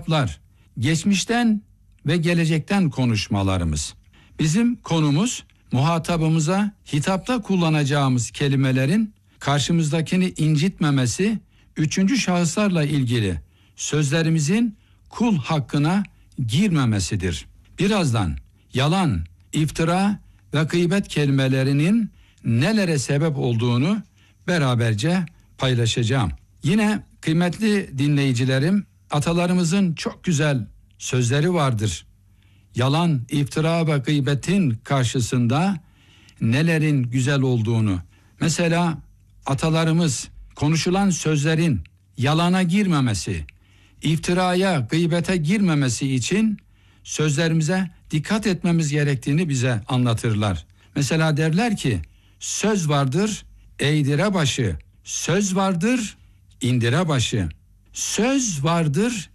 hitaplar, geçmişten ve gelecekten konuşmalarımız. Bizim konumuz muhatabımıza hitapta kullanacağımız kelimelerin karşımızdakini incitmemesi, üçüncü şahıslarla ilgili sözlerimizin kul hakkına girmemesidir. Birazdan yalan, iftira ve gıybet kelimelerinin nelere sebep olduğunu beraberce paylaşacağım. Yine kıymetli dinleyicilerim, atalarımızın çok güzel sözleri vardır. Yalan, iftira ve gıybetin karşısında nelerin güzel olduğunu. Mesela atalarımız konuşulan sözlerin yalana girmemesi, iftiraya, gıybete girmemesi için sözlerimize dikkat etmemiz gerektiğini bize anlatırlar. Mesela derler ki, söz vardır eğdire başı, söz vardır indire başı, söz vardır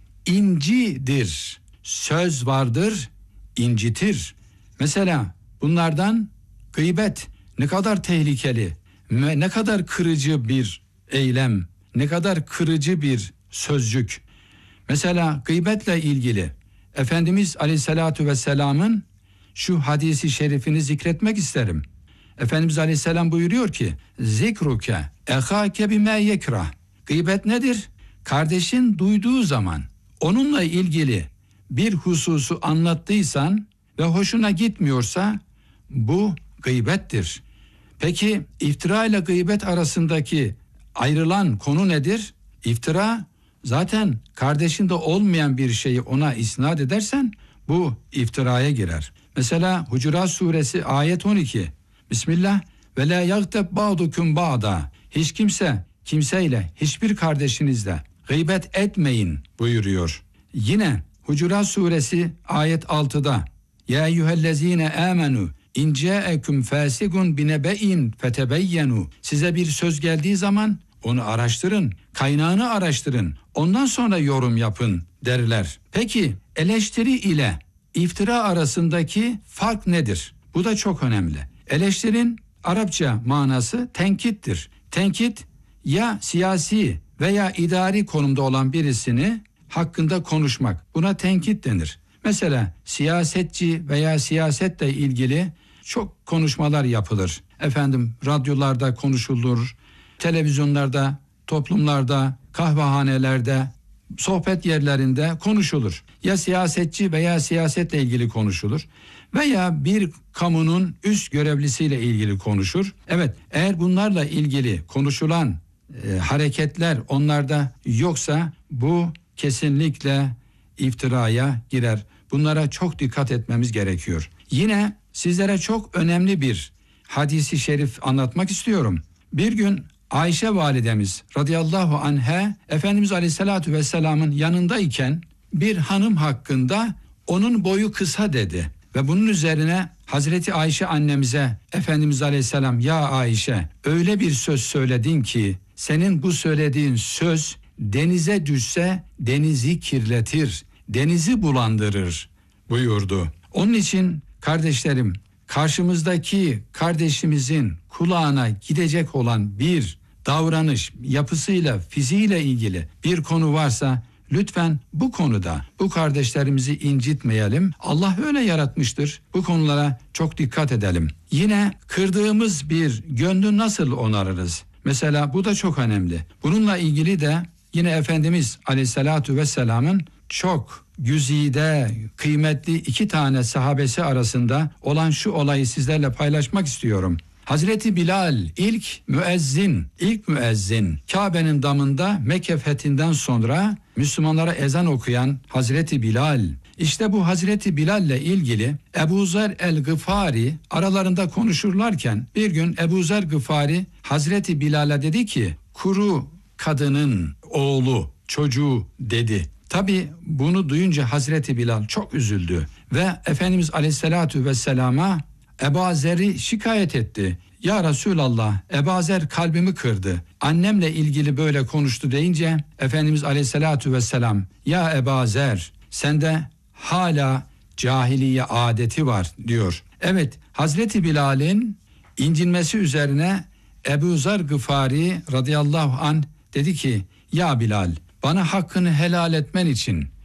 incidir, söz vardır incitir. Mesela bunlardan gıybet ne kadar tehlikeli, ne kadar kırıcı bir eylem, ne kadar kırıcı bir sözcük. Mesela gıybetle ilgili Efendimiz Aleyhisselatü Vesselam'ın şu hadisi şerifini zikretmek isterim. Efendimiz Aleyhisselam buyuruyor ki, zikruke ehake bime yekrah. Gıybet nedir? Kardeşin duyduğu zaman onunla ilgili bir hususu anlattıysan ve hoşuna gitmiyorsa bu gıybettir. Peki iftira ile gıybet arasındaki ayrılan konu nedir? İftira zaten kardeşinde olmayan bir şeyi ona isnat edersen bu iftiraya girer. Mesela Hucurat suresi ayet 12. Bismillah ve la yagteb ba'dukum ba'da. Hiç kimse kimseyle, hiçbir kardeşinizle gıybet etmeyin buyuruyor. Yine Hucurat suresi ayet 6'da ya eyyühellezine amenu in ca'ekum fasigun binebe'in fetebeyyenu. Size bir söz geldiği zaman onu araştırın, kaynağını araştırın, ondan sonra yorum yapın derler. Peki eleştiri ile iftira arasındaki fark nedir? Bu da çok önemli. Eleştirin Arapça manası tenkittir. Tenkit ya siyasi veya idari konumda olan birisini hakkında konuşmak. Buna tenkit denir. Mesela siyasetçi veya siyasetle ilgili çok konuşmalar yapılır. Radyolarda konuşulur, televizyonlarda, toplumlarda, kahvehanelerde, sohbet yerlerinde konuşulur. Ya siyasetçi veya siyasetle ilgili konuşulur veya bir kamunun üst görevlisiyle ilgili konuşur. Evet, eğer bunlarla ilgili konuşulan hareketler onlarda yoksa bu kesinlikle iftiraya girer. Bunlara çok dikkat etmemiz gerekiyor. Yine sizlere çok önemli bir hadisi şerif anlatmak istiyorum. Bir gün Ayşe validemiz radıyallahu anha Efendimiz Aleyhisselatü Vesselam'ın yanındayken bir hanım hakkında onun boyu kısa dedi. Ve bunun üzerine Hazreti Ayşe annemize Efendimiz Aleyhisselam ya Ayşe öyle bir söz söyledin ki senin bu söylediğin söz denize düşse denizi kirletir, denizi bulandırır buyurdu. Onun için kardeşlerim karşımızdaki kardeşimizin kulağına gidecek olan bir davranış, yapısıyla, fiziğiyle ilgili bir konu varsa lütfen bu konuda bu kardeşlerimizi incitmeyelim. Allah öyle yaratmıştır. Bu konulara çok dikkat edelim. Yine kırdığımız bir gönlü nasıl onarırız? Mesela bu da çok önemli. Bununla ilgili de yine Efendimiz Aleyhisselatü Vesselam'ın çok güzide, kıymetli 2 tane sahabesi arasında olan şu olayı sizlerle paylaşmak istiyorum. Hazreti Bilal ilk müezzin Kabe'nin damında Mekke fethinden sonra Müslümanlara ezan okuyan Hazreti Bilal. İşte bu Hazreti Bilal ile ilgili Ebu Zer el-Gıfari aralarında konuşurlarken bir gün Ebu Zer Gıfari Hazreti Bilal'e dedi ki kuru kadının oğlu, çocuğu dedi. Tabi bunu duyunca Hazreti Bilal çok üzüldü ve Efendimiz Aleyhisselatü Vesselam'a Ebu Zer'i şikayet etti. Ya Resulallah, Ebu Zer kalbimi kırdı. Annemle ilgili böyle konuştu deyince Efendimiz Aleyhisselatü Vesselam ya Ebu Zer sende hala cahiliye adeti var diyor. Evet, Hazreti Bilal'in incinmesi üzerine Ebu Zer Gıfari radıyallahu anh dedi ki ya Bilal bana hakkını helal etmen için